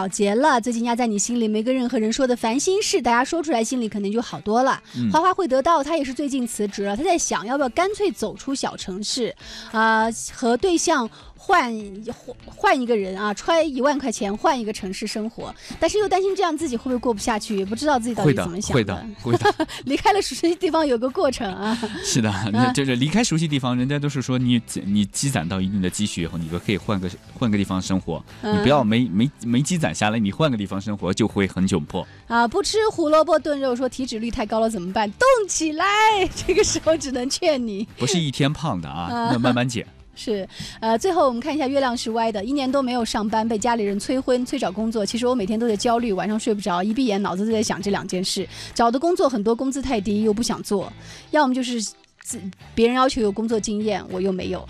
了结了，最近压在你心里没跟任何人说的烦心事，大家说出来心里肯定就好多了。花花会得到，他也是最近辞职了，他在想要不要干脆走出小城市和对象换一个人啊，揣1万块钱换一个城市生活，但是又担心这样自己会不会过不下去，也不知道自己到底怎么想会的离开了熟悉地方有个过程啊。 是的，就是离开熟悉地方，人家都是说你积攒到一定的积蓄以后，你就可以换个地方生活，你不要没积攒下来，你换个地方生活就会很窘迫啊。不吃胡萝卜炖肉，说体脂率太高了怎么办？动起来！这个时候只能劝你， 不是一天胖的啊，那慢慢减。 是，最后我们看一下月亮是歪的，1年都没有上班，被家里人催婚催找工作。其实我每天都在焦虑，晚上睡不着，一闭眼脑子都在想这2件事。找的工作很多，工资太低又不想做，要么就是别人要求有工作经验，我又没有。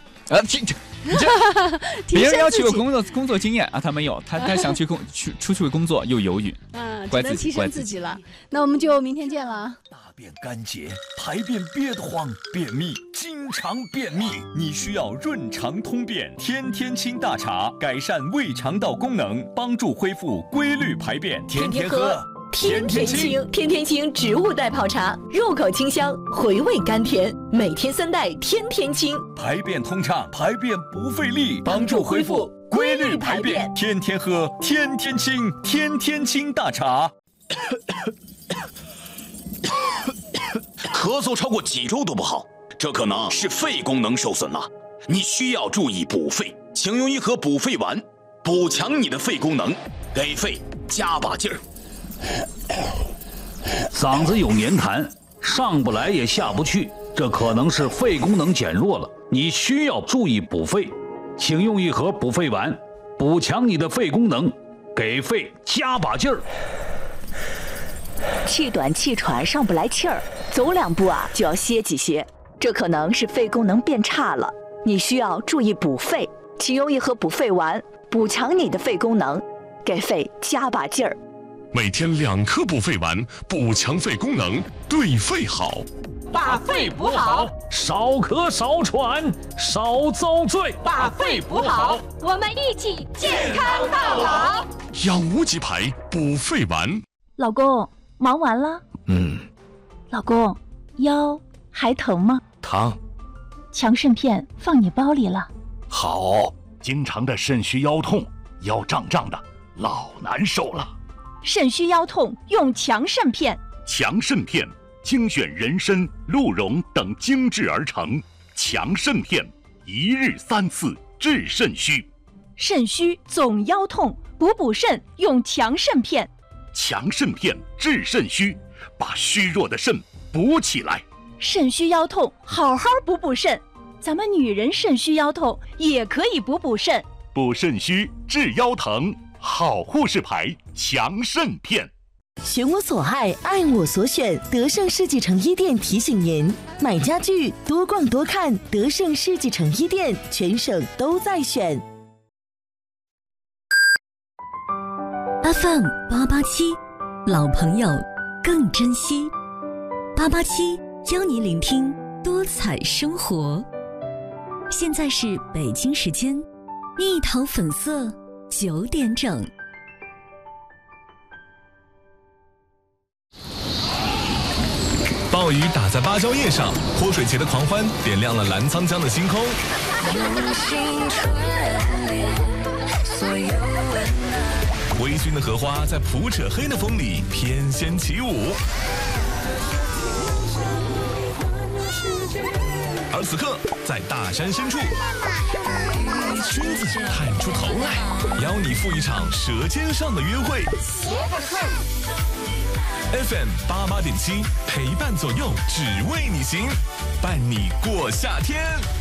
别人要求有工作经验啊，他没有，他想出去工作又犹豫， 只能提升自己了。那我们就明天见了。 大便干结，排便憋得慌，便秘，经常便秘，你需要润肠通便天天清大茶，改善胃肠道功能，帮助恢复规律排便，天天喝。 天天清，天天清植物代泡茶，入口清香，回味甘甜，每天3袋，天天清， 排便通畅，排便不费力，帮助恢复规律排便，天天喝，天天清，天天清大茶。 咳嗽超过几周都不好，这可能是肺功能受损了，你需要注意补肺，请用1盒补肺丸，补强你的肺功能，给肺加把劲儿。 嗓子有黏痰，上不来也下不去，这可能是肺功能减弱了，你需要注意补肺，请用1盒补肺丸，补强你的肺功能，给肺加把劲儿。 气短气喘上不来气儿，走2步就要歇几歇，这可能是肺功能变差了，你需要注意补肺，请用1盒补肺丸，补强你的肺功能，给肺加把劲儿。 每天2颗补肺丸，补强肺功能，对肺好。 把肺补好， 少咳少喘少遭罪。 把肺补好，我们一起健康到老。 养无极牌补肺丸。 老公，忙完了？老公，腰还疼吗？ 疼。 强肾片放你包里了。 好，经常的肾虚腰痛，腰胀胀的，老难受了。 肾虚腰痛用强肾片。 强肾片精选人参、鹿茸等精制而成，强肾片1日3次治肾虚。 肾虚总腰痛，补肾用强肾片。 强肾片治肾虚，把虚弱的肾补起来。 肾虚腰痛好好补肾，咱们女人肾虚腰痛也可以补肾。 补肾虚治腰疼，好护士牌强肾片。 选我所爱，爱我所选。德胜世纪城1店提醒您：买家具多逛多看，德胜世纪城1店，全省都在选。 FM 887，老朋友更珍惜。887教你聆听多彩生活。现在是北京时间蜜桃粉色9点整。 暴雨打在芭蕉叶上，泼水节的狂欢点亮了澜沧江的星空。微醺的荷花在普扯黑的风里翩跹起舞。而此刻，在大山深处，君子探出头来，邀你赴一场舌尖上的约会。FM 88.7，陪伴左右，只为你行，伴你过夏天。